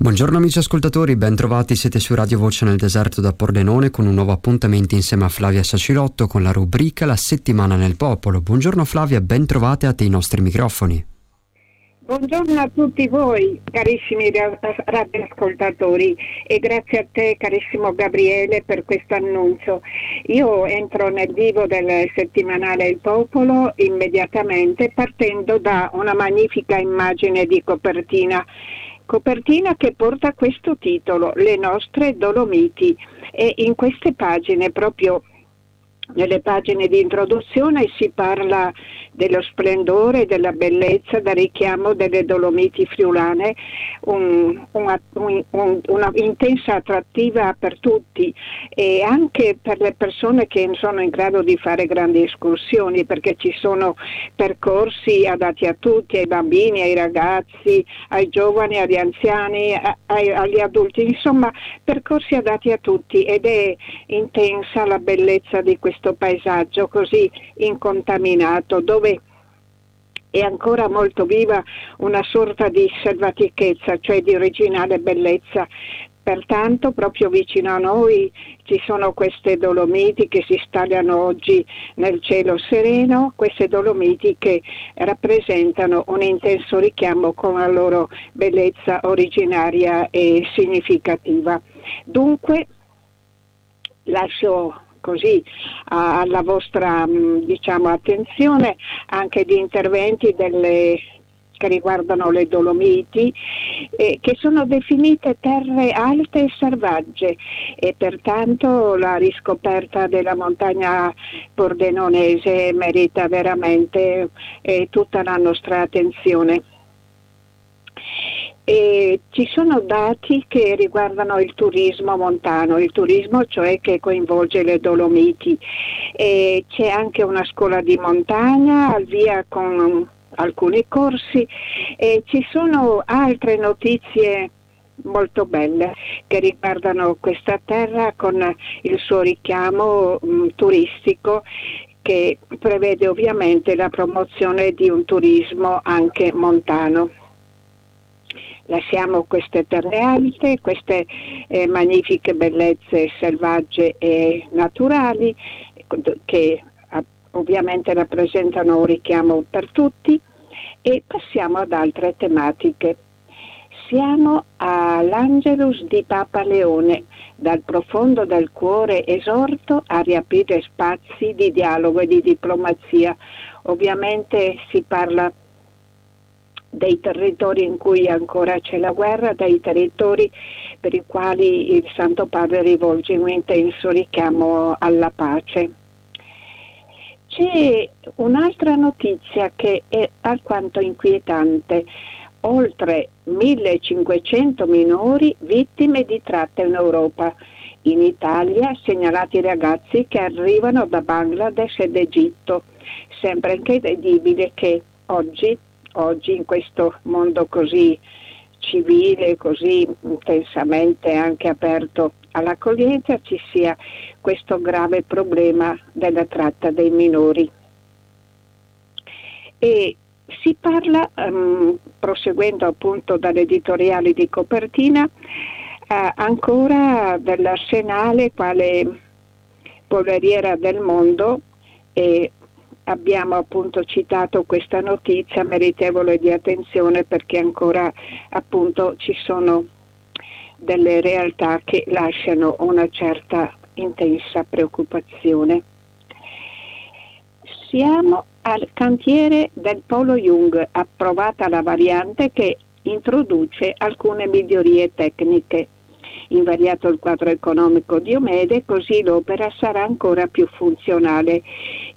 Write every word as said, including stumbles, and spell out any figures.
Buongiorno amici ascoltatori, ben trovati, siete su Radio Voce nel deserto da Pordenone con un nuovo appuntamento insieme a Flavia Sacilotto con la rubrica La settimana nel popolo. Buongiorno Flavia, ben trovate a te i nostri microfoni. Buongiorno a tutti voi carissimi radioascoltatori e grazie a te carissimo Gabriele per questo annuncio. Io entro nel vivo del settimanale Il Popolo immediatamente partendo da una magnifica immagine di copertina. Copertina che porta questo titolo, Le nostre Dolomiti, e in queste pagine, proprio nelle pagine di introduzione, si parla dello splendore e della bellezza da richiamo delle Dolomiti friulane, un, una, un, un, una intensa attrattiva per tutti e anche per le persone che sono in grado di fare grandi escursioni, perché ci sono percorsi adatti a tutti, ai bambini, ai ragazzi, ai giovani, agli anziani, ai, agli adulti, insomma percorsi adatti a tutti, ed è intensa la bellezza di questo paesaggio così incontaminato, dove è ancora molto viva una sorta di selvatichezza, cioè di originale bellezza. Pertanto proprio vicino a noi ci sono queste Dolomiti che si stagliano oggi nel cielo sereno, queste Dolomiti che rappresentano un intenso richiamo con la loro bellezza originaria e significativa. Dunque lascio così a, alla vostra diciamo attenzione anche di interventi delle che riguardano le Dolomiti, eh, che sono definite terre alte e selvagge, e pertanto la riscoperta della montagna pordenonese merita veramente eh, tutta la nostra attenzione. E ci sono dati che riguardano il turismo montano, il turismo cioè che coinvolge le Dolomiti. E c'è anche una scuola di montagna al via con alcuni corsi, e ci sono altre notizie molto belle che riguardano questa terra con il suo richiamo mh, turistico, che prevede ovviamente la promozione di un turismo anche montano. Lasciamo queste terre alte, queste eh, magnifiche bellezze selvagge e naturali che eh, ovviamente rappresentano un richiamo per tutti, e passiamo ad altre tematiche. Siamo all'Angelus di Papa Leone, dal profondo del cuore esorto a riaprire spazi di dialogo e di diplomazia. Ovviamente si parla dei territori in cui ancora c'è la guerra, dei territori per i quali il Santo Padre rivolge un intenso richiamo alla pace. C'è un'altra notizia che è alquanto inquietante: oltre millecinquecento minori vittime di tratta in Europa. In Italia segnalati ragazzi che arrivano da Bangladesh ed Egitto. Sembra incredibile che oggi Oggi in questo mondo così civile, così intensamente anche aperto all'accoglienza, ci sia questo grave problema della tratta dei minori. E si parla, um, proseguendo appunto dall'editoriale di copertina, uh, ancora dell'Arsenale quale polveriera del mondo, e abbiamo appunto citato questa notizia meritevole di attenzione perché ancora appunto ci sono delle realtà che lasciano una certa intensa preoccupazione. Siamo al cantiere del Polo Jung, approvata la variante che introduce alcune migliorie tecniche. Invariato il quadro economico Diomede, così l'opera sarà ancora più funzionale.